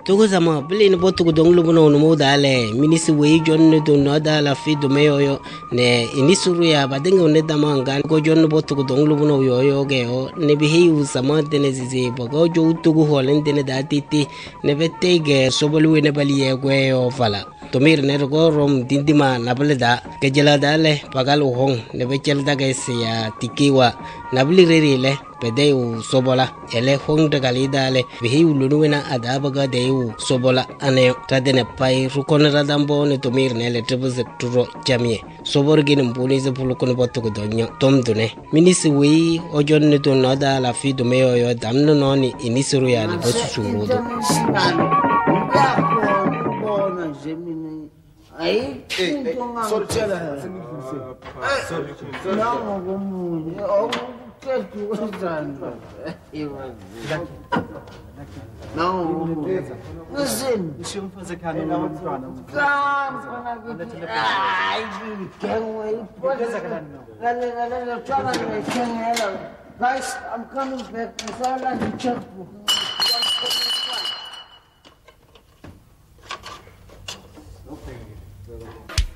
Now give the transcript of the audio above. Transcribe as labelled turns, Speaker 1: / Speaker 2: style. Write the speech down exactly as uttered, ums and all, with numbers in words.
Speaker 1: tugu sama bili ni botu dong lu bono no dale minisi we jon do no dala fi do meyo yo ne inisuru ya badenga ne damanga ko jon botu dong lu bono yo yo ge o ne bihi u sama dene zizi bogo jo tugu holen dene datiti ne bette ge sobolu ne bali ye gwe yo fala tomir ne go rom dindima nableda ke jela dale pagal hong ne be chelda ge ya tikiwa nabli rerile pedeu sobola ele hong de galidale bihi ulunuena adabaga deu sobola ane tadene pai rukon radambo ne tomir ne le trebze turo jamie sobor gin mbuni ze pulukon botu ko donyo tom dune minisi wi ojon ne to nada la fi do meyo yo damno noni inisuru ya ne bosu surudo
Speaker 2: Aí, sorry, sorry, não, vamos, eu quero que não, listen, deixa eu fazer cara, não, ai, quem é, pode ser, galera, galera, tchau, quem é, guys, I'm coming back, I'm sorry, I'm